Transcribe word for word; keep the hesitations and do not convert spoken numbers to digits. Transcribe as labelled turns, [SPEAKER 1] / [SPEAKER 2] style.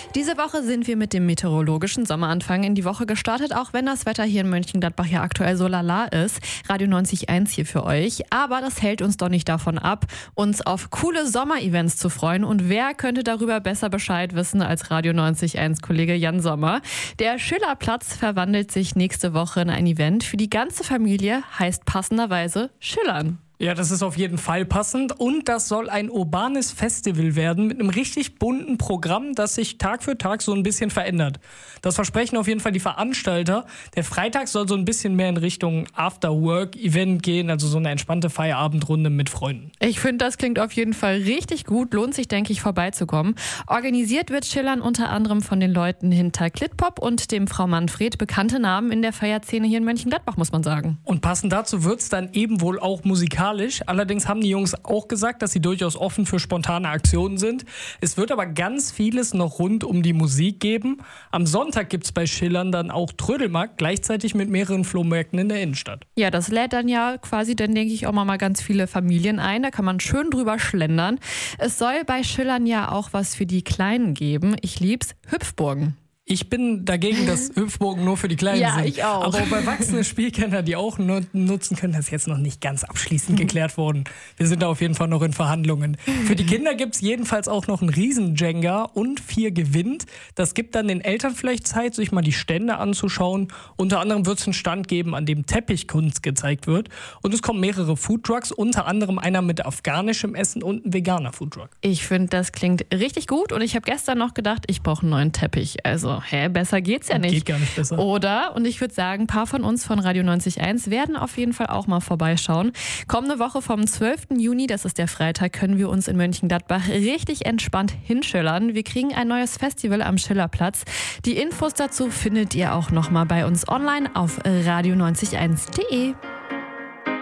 [SPEAKER 1] Diese Woche sind wir mit dem meteorologischen Sommeranfang in die Woche gestartet, auch wenn das Wetter hier in Mönchengladbach ja aktuell so lala ist. Radio neunzig Komma eins hier für euch. Aber das hält uns doch nicht davon ab, uns auf coole Sommerevents zu freuen. Und wer könnte darüber besser Bescheid wissen als Radio neunzig Komma eins Kollege Jan Sommer? Der Schillerplatz verwandelt sich nächste Woche in ein Event für die ganze Familie, heißt passenderweise Schillern.
[SPEAKER 2] Ja, das ist auf jeden Fall passend und das soll ein urbanes Festival werden mit einem richtig bunten Programm, das sich Tag für Tag so ein bisschen verändert. Das versprechen auf jeden Fall die Veranstalter. Der Freitag soll so ein bisschen mehr in Richtung After-Work-Event gehen, also so eine entspannte Feierabendrunde mit Freunden.
[SPEAKER 1] Ich finde, das klingt auf jeden Fall richtig gut. Lohnt sich, denke ich, vorbeizukommen. Organisiert wird Schillern unter anderem von den Leuten hinter Klitpop und dem Frau Manfred. Bekannte Namen in der Feierszene hier in Mönchengladbach, muss man sagen.
[SPEAKER 2] Und passend dazu wird es dann eben wohl auch musikalisch. Allerdings haben die Jungs auch gesagt, dass sie durchaus offen für spontane Aktionen sind. Es wird aber ganz vieles noch rund um die Musik geben. Am Sonntag gibt es bei Schillern dann auch Trödelmarkt, gleichzeitig mit mehreren Flohmärkten in der Innenstadt.
[SPEAKER 1] Ja, das lädt dann ja quasi, dann denke ich, auch mal ganz viele Familien ein. Da kann man schön drüber schlendern. Es soll bei Schillern ja auch was für die Kleinen geben. Ich lieb's, Hüpfburgen.
[SPEAKER 2] Ich bin dagegen, dass Hüpfburgen nur für die Kleinen
[SPEAKER 1] ja,
[SPEAKER 2] sind.
[SPEAKER 1] Ich auch.
[SPEAKER 2] Aber auch erwachsene Spielkenner, die auch nutzen können, das ist jetzt noch nicht ganz abschließend geklärt worden. Wir sind da auf jeden Fall noch in Verhandlungen. Für die Kinder gibt es jedenfalls auch noch einen Riesen-Jenga und vier gewinnt. Das gibt dann den Eltern vielleicht Zeit, sich mal die Stände anzuschauen. Unter anderem wird es einen Stand geben, an dem Teppichkunst gezeigt wird. Und es kommen mehrere Foodtrucks, unter anderem einer mit afghanischem Essen und ein veganer Foodtruck.
[SPEAKER 1] Ich finde, das klingt richtig gut und ich habe gestern noch gedacht, ich brauche einen neuen Teppich. Also hä, besser geht's ja nicht.
[SPEAKER 2] Geht gar nicht besser.
[SPEAKER 1] Oder, und ich würde sagen, ein paar von uns von Radio neunzig Komma eins werden auf jeden Fall auch mal vorbeischauen. Kommende Woche vom zwölften Juni, das ist der Freitag, können wir uns in Mönchengladbach richtig entspannt hinschillern. Wir kriegen ein neues Festival am Schillerplatz. Die Infos dazu findet ihr auch nochmal bei uns online auf radio neunzig eins punkt de.